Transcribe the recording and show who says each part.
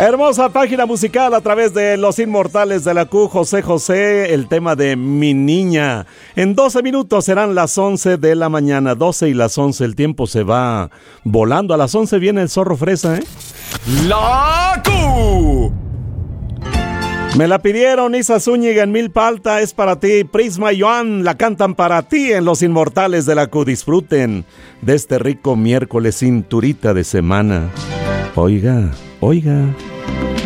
Speaker 1: Hermosa página musical a través de Los Inmortales de la Q, José José, el tema de Mi Niña. En 12 minutos serán las 11 de la mañana, 12 y las 11, el tiempo se va volando. A las 11 viene el Zorro Fresa, ¿eh?
Speaker 2: La Q.
Speaker 1: Me la pidieron Isa Zúñiga en Milpa Alta, es para ti. Prisma y Joan la cantan para ti en Los Inmortales de la Q. Disfruten de este rico miércoles cinturita de semana. Oiga, oiga.